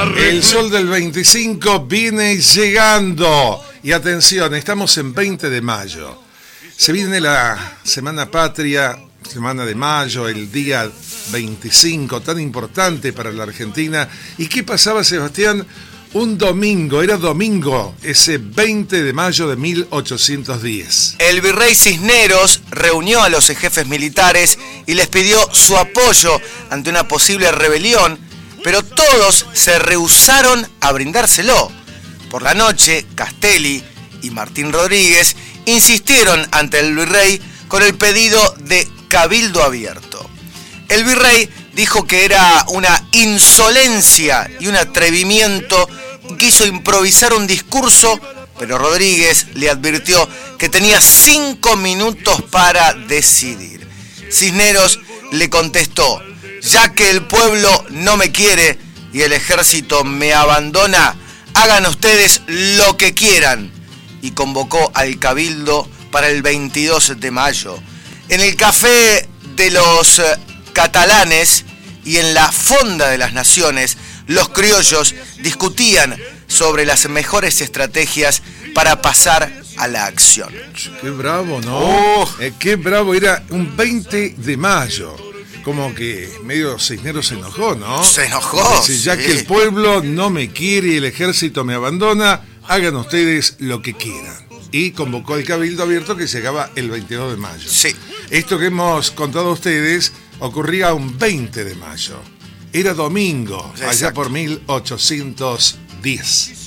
El sol del 25 viene llegando. Y atención, estamos en 20 de mayo. Se viene la Semana Patria, Semana de Mayo, el día 25, tan importante para la Argentina. ¿Y qué pasaba, Sebastián? Un domingo, era domingo, ese 20 de mayo de 1810. El virrey Cisneros reunió a los jefes militares y les pidió su apoyo ante una posible rebelión, pero todos se rehusaron a brindárselo. Por la noche, Castelli y Martín Rodríguez insistieron ante el virrey con el pedido de cabildo abierto. El virrey dijo que era una insolencia y un atrevimiento y quiso improvisar un discurso, pero Rodríguez le advirtió que tenía 5 minutos para decidir. Cisneros le contestó: ya que el pueblo no me quiere y el ejército me abandona, hagan ustedes lo que quieran. Y convocó al cabildo para el 22 de mayo. En el Café de los Catalanes y en la Fonda de las Naciones, los criollos discutían sobre las mejores estrategias para pasar a la acción. Qué bravo, ¿no? Qué bravo, era un 20 de mayo. Como que medio Cisneros se enojó, ¿no? Se enojó. Dice, ya que el pueblo no me quiere y el ejército me abandona, hagan ustedes lo que quieran. Y convocó el cabildo abierto que llegaba el 22 de mayo. Sí. Esto que hemos contado a ustedes ocurría un 20 de mayo. Era domingo, allá por 1810.